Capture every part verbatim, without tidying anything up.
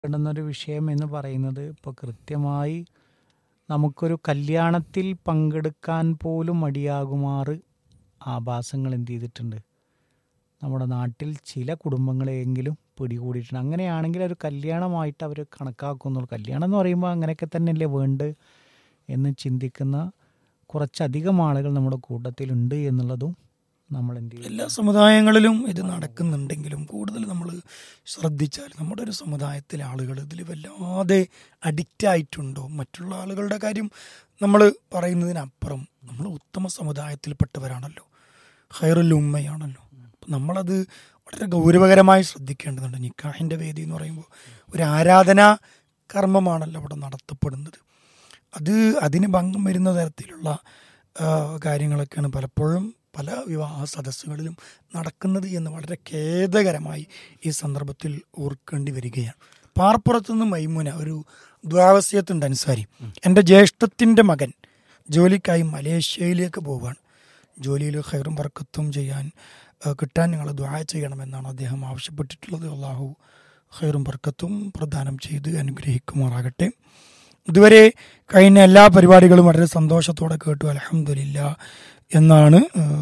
ശ്രദ്ധിക്കേണ്ടുന്ന ഒരു വിഷയം എന്ന് പറയുന്നത്, ഇപ്പോൾ കൃത്യമായി നമുക്കൊരു കല്യാണത്തിൽ പങ്കെടുക്കാൻ പോലും മടിയാകുമാറ് ആഭാസങ്ങൾ എന്ത് ചെയ്തിട്ടുണ്ട്, നമ്മുടെ നാട്ടിൽ ചില കുടുംബങ്ങളെയെങ്കിലും പിടികൂടിയിട്ടുണ്ട്. അങ്ങനെയാണെങ്കിൽ ഒരു കല്യാണമായിട്ട് അവർ കണക്കാക്കുന്നുള്ളൂ. കല്യാണം എന്ന് പറയുമ്പോൾ അങ്ങനെയൊക്കെ തന്നെയല്ലേ വേണ്ട എന്ന് ചിന്തിക്കുന്ന കുറച്ചധികം ആളുകൾ നമ്മുടെ കൂട്ടത്തിലുണ്ട് എന്നുള്ളതും നമ്മൾ എന്ത് ചെയ്യും. എല്ലാ സമുദായങ്ങളിലും ഇത് നടക്കുന്നുണ്ടെങ്കിലും കൂടുതൽ നമ്മൾ ശ്രദ്ധിച്ചാൽ നമ്മുടെ ഒരു സമുദായത്തിലെ ആളുകൾ ഇതിൽ വല്ലാതെ അഡിക്റ്റ് ആയിട്ടുണ്ടോ? മറ്റുള്ള ആളുകളുടെ കാര്യം നമ്മൾ പറയുന്നതിനപ്പുറം നമ്മൾ ഉത്തമ സമുദായത്തിൽപ്പെട്ടവരാണല്ലോ, ഖൈറുൽ ഉമ്മയാണല്ലോ. അപ്പം നമ്മളത് വളരെ ഗൗരവകരമായി ശ്രദ്ധിക്കേണ്ടതുണ്ട്. നിക്കാഹിൻ്റെ വേദി എന്ന് പറയുമ്പോൾ ഒരു ആരാധനാ കർമ്മമാണല്ലോ അവിടെ നടത്തപ്പെടുന്നത്. അത് അതിന് ഭംഗം വരുന്ന തരത്തിലുള്ള കാര്യങ്ങളൊക്കെയാണ് പലപ്പോഴും പല വിവാഹ സദസ്സുകളിലും നടക്കുന്നത് എന്ന് വളരെ ഖേദകരമായി ഈ സന്ദർഭത്തിൽ ഓർക്കേണ്ടി വരികയാണ്. പാർപ്പുറത്തുനിന്ന് മൈമുന ഒരു ദ്വാവസ്യത്തുണ്ട് അൻസാരി, എൻ്റെ ജ്യേഷ്ഠത്തിൻ്റെ മകൻ ജോലിക്കായി മലേഷ്യയിലേക്ക് പോവുകയാണ്. ജോലിയിൽ ഖൈറും ബർക്കത്തും ചെയ്യാൻ കിട്ടാൻ നിങ്ങൾ ദുആ ചെയ്യണമെന്നാണ് അദ്ദേഹം ആവശ്യപ്പെട്ടിട്ടുള്ളത്. അള്ളാഹു ഖൈറും ബർക്കത്തും പ്രദാനം ചെയ്ത് അനുഗ്രഹിക്കുമാറാകട്ടെ. ഇതുവരെ കഴിഞ്ഞ എല്ലാ പരിപാടികളും വളരെ സന്തോഷത്തോടെ കേട്ടു, അൽഹംദുലില്ലാ എന്നാണ്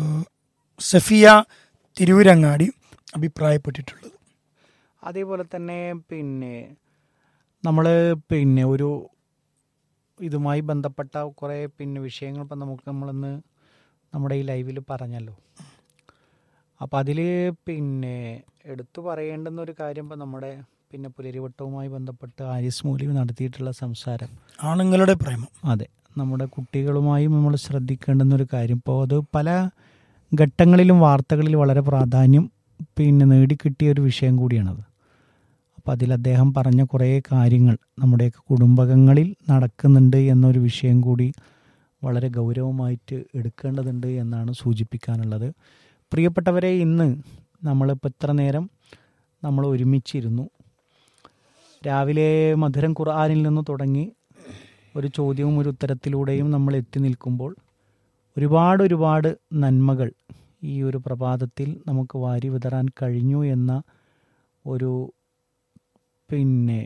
സഫിയ തിരൂരങ്ങാടി അഭിപ്രായപ്പെട്ടിട്ടുള്ളത്. അതേപോലെ തന്നെ പിന്നെ നമ്മൾ പിന്നെ ഒരു ഇതുമായി ബന്ധപ്പെട്ട കുറേ പിന്നെ വിഷയങ്ങൾ ഇപ്പം നമുക്ക് നമ്മളിന്ന് നമ്മുടെ ഈ ലൈവിൽ പറഞ്ഞല്ലോ. അപ്പം അതിൽ പിന്നെ എടുത്തു പറയേണ്ടുന്ന ഒരു കാര്യം ഇപ്പം നമ്മുടെ പിന്നെ പുലരിവട്ടവുമായി ബന്ധപ്പെട്ട് ആരിസ് മൗലവി നടത്തിയിട്ടുള്ള സംസാരം, ആണുങ്ങളുടെ പ്രേമം. അതെ, നമ്മുടെ കുട്ടികളുമായും നമ്മൾ ശ്രദ്ധിക്കേണ്ടുന്ന ഒരു കാര്യം. ഇപ്പോൾ അത് പല ഘട്ടങ്ങളിലും വാർത്തകളിൽ വളരെ പ്രാധാന്യം പിന്നെ നേടിക്കിട്ടിയ ഒരു വിഷയം കൂടിയാണത്. അപ്പോൾ അതിൽ അദ്ദേഹം പറഞ്ഞ കുറേ കാര്യങ്ങൾ നമ്മുടെയൊക്കെ കുടുംബങ്ങളിൽ നടക്കുന്നുണ്ട് എന്നൊരു വിഷയം കൂടി വളരെ ഗൗരവമായിട്ട് എടുക്കേണ്ടതുണ്ട് എന്നാണ് സൂചിപ്പിക്കാനുള്ളത്. പ്രിയപ്പെട്ടവരെ, ഇന്ന് നമ്മളിപ്പോൾ ഇത്ര നേരം നമ്മൾ ഒരുമിച്ചിരുന്നു. രാവിലെ മധുരം ഖുർആനിൽ നിന്ന് തുടങ്ങി ഒരു ചോദ്യവും ഒരു ഉത്തരത്തിലൂടെയും നമ്മൾ എത്തി നിൽക്കുമ്പോൾ ഒരുപാട് ഒരുപാട് നന്മകൾ ഈ ഒരു പ്രഭാതത്തിൽ നമുക്ക് വാരി വിതറാൻ കഴിഞ്ഞു എന്ന ഒരു പിന്നെ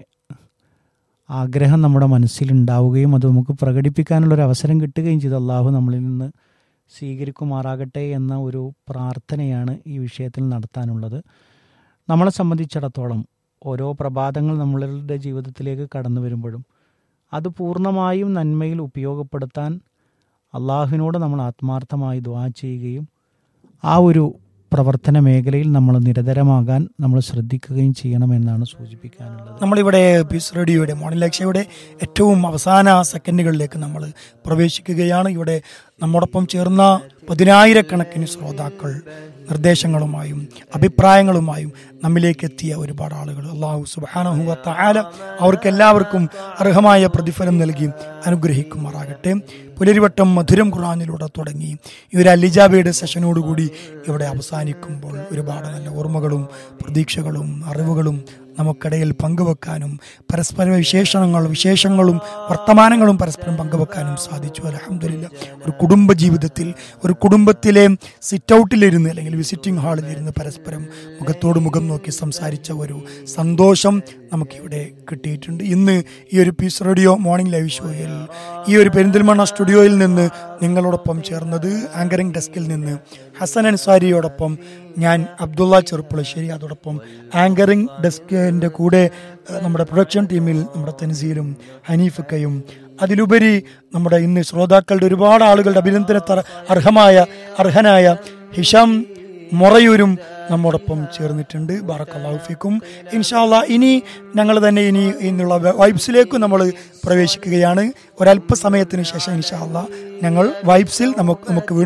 ആഗ്രഹം നമ്മുടെ മനസ്സിലുണ്ടാവുകയും അത് നമുക്ക് പ്രകടിപ്പിക്കാനുള്ളൊരു അവസരം കിട്ടുകയും ചെയ്തു. അള്ളാഹു നമ്മളിൽ നിന്ന് സ്വീകരിക്കുമാറാകട്ടെ എന്ന ഒരു പ്രാർത്ഥനയാണ് ഈ വിഷയത്തിൽ നടത്താനുള്ളത്. നമ്മളെ സംബന്ധിച്ചിടത്തോളം ഓരോ പ്രഭാതങ്ങൾ നമ്മളുടെ ജീവിതത്തിലേക്ക് കടന്നു വരുമ്പോഴും അത് പൂർണ്ണമായും നന്മയിൽ ഉപയോഗപ്പെടുത്താൻ അള്ളാഹുവിനോട് നമ്മൾ ആത്മാർത്ഥമായി ദുആ ചെയ്യുകയും ആ ഒരു പ്രവർത്തന മേഖലയിൽ നമ്മൾ നിരതരമാകാൻ നമ്മൾ ശ്രദ്ധിക്കുകയും ചെയ്യണമെന്നാണ് സൂചിപ്പിക്കാനുള്ളത്. നമ്മളിവിടെ പീസ് റേഡിയോയുടെ മോർണിംഗ് ലക്ഷ്യയുടെ ഏറ്റവും അവസാന സെക്കൻഡുകളിലേക്ക് നമ്മൾ പ്രവേശിക്കുകയാണ്. ഇവിടെ നമ്മോടൊപ്പം ചേർന്ന പതിനായിരക്കണക്കിന് ശ്രോതാക്കൾ നിർദ്ദേശങ്ങളുമായും അഭിപ്രായങ്ങളുമായും നമ്മിലേക്ക് എത്തിയ ഒരുപാട് ആളുകൾ, അല്ലാഹു സുബ്ഹാനഹു വ തആല അവർക്കെല്ലാവർക്കും അർഹമായ പ്രതിഫലം നൽകി അനുഗ്രഹിക്കുമാറാകട്ടെ. പുലരിവട്ടം മധുരം ഖുർആനിലൂടെ തുടങ്ങി ഈ ഒരു അലിജാബയുടെ സെഷനോടുകൂടി ഇവിടെ അവസാനിക്കുമ്പോൾ ഒരുപാട് നല്ല ഓർമ്മകളും പ്രതീക്ഷകളും അറിവുകളും നമുക്കിടയിൽ പങ്കുവെക്കാനും പരസ്പര വിശേഷണങ്ങൾ വിശേഷങ്ങളും വർത്തമാനങ്ങളും പരസ്പരം പങ്കുവെക്കാനും സാധിച്ചു. അൽഹംദുലില്ലാ. ഒരു കുടുംബ ജീവിതത്തിൽ ഒരു കുടുംബത്തിലെ സിറ്റ് ഔട്ടിലിരുന്ന് അല്ലെങ്കിൽ വിസിറ്റിംഗ് ഹാളിലിരുന്ന് പരസ്പരം മുഖത്തോട് മുഖം നോക്കി സംസാരിച്ച ഒരു സന്തോഷം നമുക്കിവിടെ കിട്ടിയിട്ടുണ്ട്. ഇന്ന് ഈ ഒരു പീസ് റേഡിയോ മോർണിംഗ് ലൈവ് ഷോയിൽ ഈ ഒരു പെരിന്തൽമണ്ണ സ്റ്റുഡിയോയിൽ നിന്ന് നിങ്ങളോടൊപ്പം ചേർന്നത് ആങ്കറിംഗ് ഡെസ്കിൽ നിന്ന് ഹസൻ അൻസാരിയോടൊപ്പം ഞാൻ അബ്ദുള്ള ചെറുപ്പുളശ്ശേരി, അതോടൊപ്പം ആങ്കറിംഗ് ഡെസ്കിൻ്റെ കൂടെ നമ്മുടെ പ്രൊഡക്ഷൻ ടീമിൽ നമ്മുടെ തൻസീലും ഹനീഫക്കയും അതിലുപരി നമ്മുടെ ഇന്ന് ശ്രോതാക്കളുടെ ഒരുപാട് ആളുകളുടെ അഭിനന്ദനത്തറ അർഹമായ അർഹനായ ഹിഷാം മൊറയൂരും നമ്മോടൊപ്പം ചേർന്നിട്ടുണ്ട്. ബാറക്കല്ലാഹു ഫീക്കും. ഇൻഷാ അല്ലാഹ് ഇനി ഞങ്ങൾ തന്നെ ഇനി ഇന്നുള്ള വൈബ്സിലേക്ക് നമ്മൾ പ്രവേശിക്കുകയാണ്. ഒരല്പസമയത്തിന് ശേഷം ഇൻഷാ അല്ലാഹ് ഞങ്ങൾ വൈബ്സിൽ നമുക്ക് നമുക്ക്